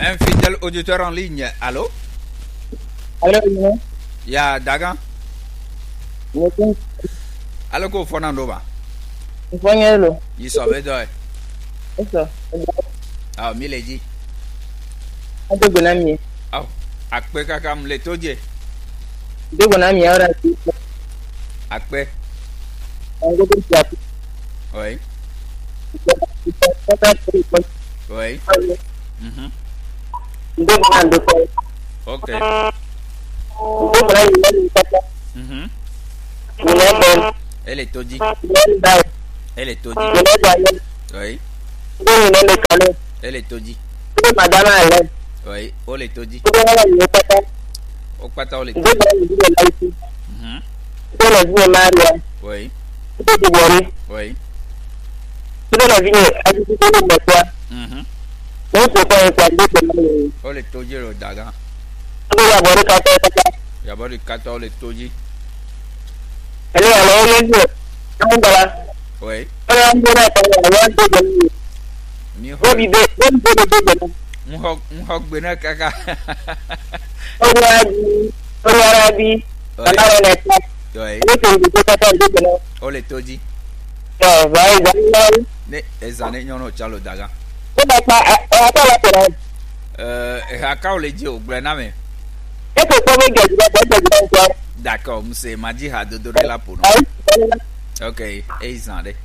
Un fidèle auditeur en ligne. Allô? Allô, Ya Dagan? oui. Allô, ko Fernando ba? Ifanyelo. Yi sobe doy. Eso. Ah, mi leji. Adogo na mi. Ah, akpe kaka mle toje. Dogo na mi ahora sí. Akpe. Ango de plato. Oui. Oui. Mhm. Dogo na ndoko. OK. Dogo na mi tata. Mhm. Ni na bon. Elle est toji. Ni dai. Elle est toji. Ni na dai. Oui. Dogo na le kale. Elle est toji. Dogo madama ale. Oui. Ole toji. Dogo na mi tata. Okpata ole Dogo toji. na mi laiti. Mhm. Dogo na vi Maria. Oui. Dogo di bori. Oui. Dogo na vi aji dogo na kwa. Mhm. Mo ko ko kwa dogo na mi. Ole toji ro Dagan. Dogo ya bori ka tata. Ya bori kata ole toji. Ele alo yezo. Amundala. Oui. Ora ambura ta ya dogo ni. Mi ho Obi de dogo. mho gbena kaka. Ora bi. Ala na ta. Oui. Ele ko ndi ta ta dogo na. Ole toji. Ya vai vai. Ne ezane nyono chalo Dagan. Ko ba pa ata la pera. Aka ole ji ogbre na me. E ko ko be gaji ba. D'accord, monsieur Maji ha dodo de la pour. OK, et ils en